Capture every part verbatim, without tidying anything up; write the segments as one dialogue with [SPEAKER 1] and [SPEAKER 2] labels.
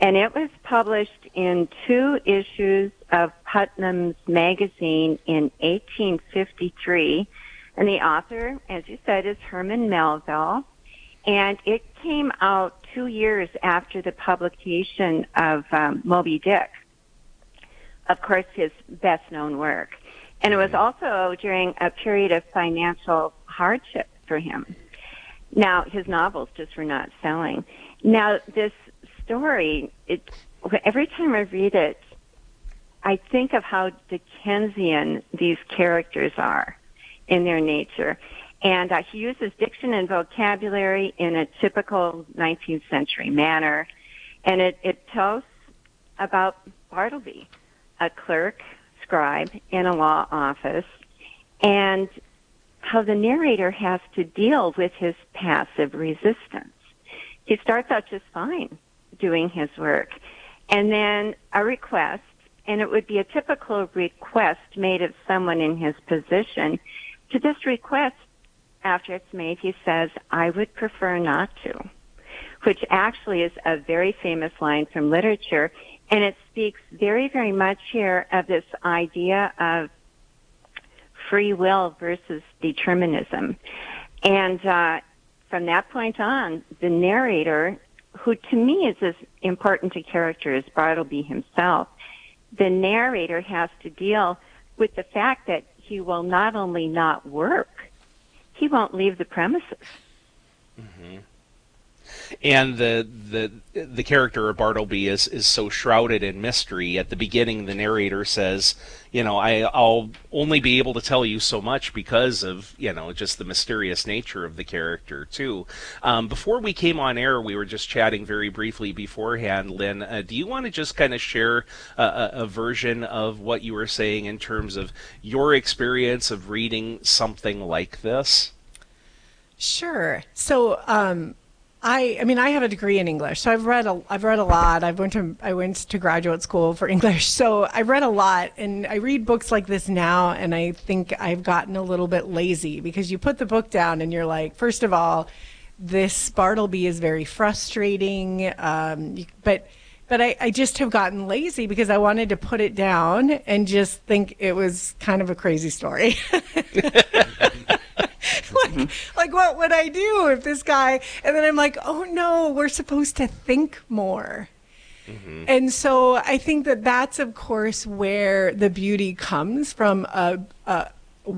[SPEAKER 1] And it was published in two issues of Putnam's magazine in eighteen fifty-three. And the author, as you said, is Herman Melville. And it came out two years after the publication of um, Moby Dick, of course, his best-known work. And it was also during a period of financial hardship for him. Now, his novels just were not selling. Now, this story, it, every time I read it, I think of how Dickensian these characters are in their nature. And uh, he uses diction and vocabulary in a typical nineteenth century manner. And it, it tells about Bartleby, a clerk, scribe in a law office, and how the narrator has to deal with his passive resistance. He starts out just fine doing his work. And then a request, and it would be a typical request made of someone in his position. To this request, after it's made, he says, "I would prefer not to," which actually is a very famous line from literature. And it speaks very, very much here of this idea of free will versus determinism. And uh, from that point on, the narrator, who to me is as important a character as Bartleby himself, the narrator has to deal with the fact that he will not only not work, he won't leave the premises.
[SPEAKER 2] Mm-hmm. And the the the character of Bartleby is, is so shrouded in mystery. At the beginning, the narrator says, you know, I, I'll only be able to tell you so much because of, you know, just the mysterious nature of the character, too. Um, before we came on air, we were just chatting very briefly beforehand, Lynn. Uh, do you want to just kind of share a, a, a version of what you were saying in terms of your experience of reading something like this?
[SPEAKER 3] Sure. So, um, I, I mean, I have a degree in English, so I've read a, I've read a lot. I went to, I went to graduate school for English, so I read a lot, and I read books like this now, and I think I've gotten a little bit lazy because you put the book down and you're like, first of all, this Bartleby is very frustrating, um, but, but I, I just have gotten lazy because I wanted to put it down and just think it was kind of a crazy story. Like, like, what would I do if this guy, and then I'm like, oh no, we're supposed to think more. Mm-hmm. And so I think that that's, of course, where the beauty comes from a, a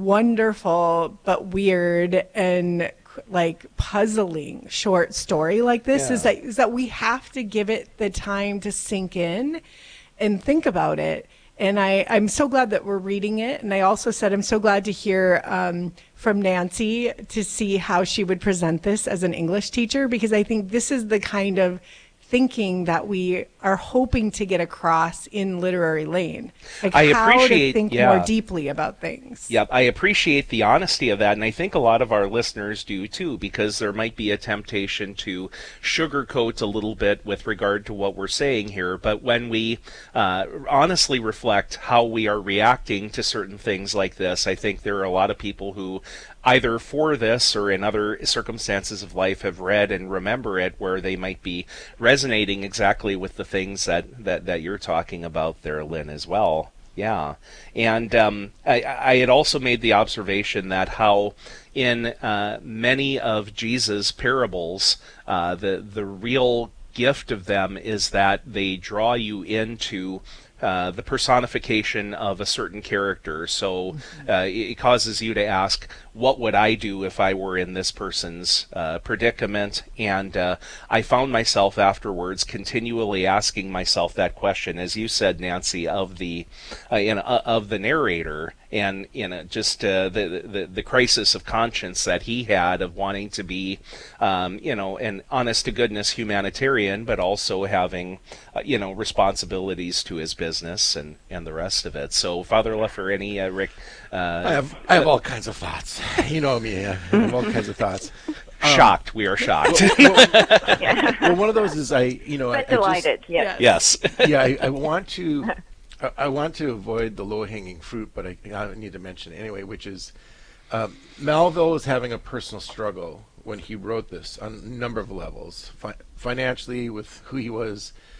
[SPEAKER 3] wonderful but weird and like puzzling short story like this, yeah. is that is that we have to give it the time to sink in and think about it. And I, I'm so glad that we're reading it. And I also said I'm so glad to hear um, from Nancy to see how she would present this as an English teacher, because I think this is the kind of thinking that we are hoping to get across in Literary Lane. Like
[SPEAKER 2] I
[SPEAKER 3] how
[SPEAKER 2] appreciate,
[SPEAKER 3] to think
[SPEAKER 2] yeah.
[SPEAKER 3] more deeply about things.
[SPEAKER 2] Yep, I appreciate the honesty of that, and I think a lot of our listeners do too, because there might be a temptation to sugarcoat a little bit with regard to what we're saying here. But when we uh, honestly reflect how we are reacting to certain things like this, I think there are a lot of people who either for this or in other circumstances of life have read and remember it, where they might be resonating exactly with the things that, that, that you're talking about there, Lynn, as well. Yeah. And um, I, I had also made the observation that how in uh, many of Jesus' parables, uh, the, the real gift of them is that they draw you into Uh, the personification of a certain character. So uh, it causes you to ask, what would I do if I were in this person's uh, predicament? And uh, I found myself afterwards continually asking myself that question, as you said, Nancy, of the uh, in, uh, of the narrator, and you know, just uh, the, the the crisis of conscience that he had of wanting to be, um, you know, an honest to goodness humanitarian, but also having, uh, you know, responsibilities to his business and, and the rest of it. So, Father Leffer, any uh, Rick? Uh,
[SPEAKER 4] I have I have all kinds of thoughts. You know me. I have all kinds of thoughts.
[SPEAKER 2] Shocked. Um, we are shocked.
[SPEAKER 4] Well, well, well, one of those is I, you know,
[SPEAKER 1] but
[SPEAKER 4] I,
[SPEAKER 1] delighted.
[SPEAKER 4] I
[SPEAKER 1] just,
[SPEAKER 2] yes.
[SPEAKER 4] yes. Yeah, I, I want to. I, I want to avoid the low-hanging fruit, but I, I need to mention it anyway, which is um, Melville was having a personal struggle when he wrote this on a number of levels, fi- financially with who he was,